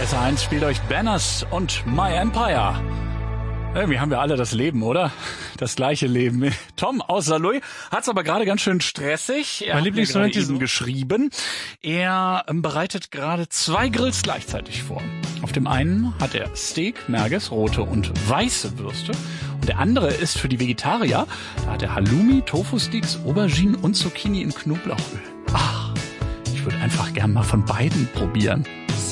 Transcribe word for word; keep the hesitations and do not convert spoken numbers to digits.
S eins spielt euch Banners und My Empire. Irgendwie haben wir alle das Leben, oder? Das gleiche Leben. Tom aus Saarlouis hat's aber gerade ganz schön stressig. Er mein hat Lieblingsinstrument mir ist eben geschrieben. Er ähm, bereitet gerade zwei Grills gleichzeitig vor. Auf dem einen hat er Steak, Merguez, rote und weiße Würste. Und der andere ist für die Vegetarier. Da hat er Halloumi, Tofu-Sticks, Auberginen und Zucchini in Knoblauchöl. Ach, ich würde einfach gern mal von beiden probieren.